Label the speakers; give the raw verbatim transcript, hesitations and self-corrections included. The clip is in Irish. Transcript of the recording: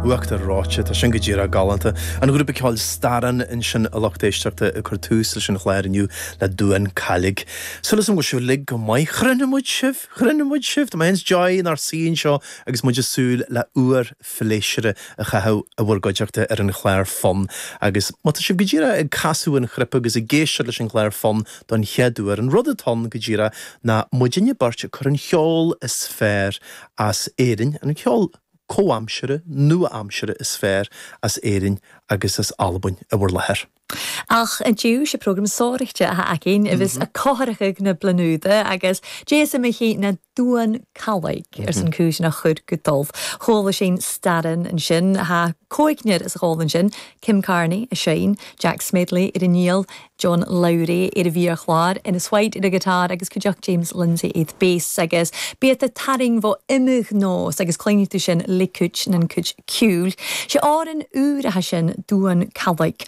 Speaker 1: buachta ráite tá sin go ddíra galanta an grúpa ceáil staran in sin a lochtéisteachta a chuirtús sin chléir aniu le dúan calig. Sulas an go siú lig go mai chrunnamid sibh, chrunnamid sibh, tá hens joy ar sín seo agus muid súil le uair filéisire a chathú a bhfuil goideachta ar an chléir fon agus má tá sibh go ddíra ag casú an chripa agus i géisiir leis an chléir fon don cheadú ar an rudatán go ddíra na muidinne barte chur an cheol is fér as éirin an cheol cóamsere, nua amsere is fér as éirin agus as albain a bhfuir lethir.
Speaker 2: Ach, a dú sé program sóirte a agin, a bhís a cóharacha na blanúda agus déas am hí na dúan calig ar san cúis na chud go dulh. Chóla sin staran an sin, ha cóigneir is chólan sin, Kim Carney a Shane, Jack Smedley ar a Neil, John Lowry ar a bhíar chláir, in a swaid ar a gitar agus cuideach James Lindsay iad bass agus beat a taring bho imig nós agus clínitú sin licúch nan cúch ciúl. Se áran úr a sin dúan calig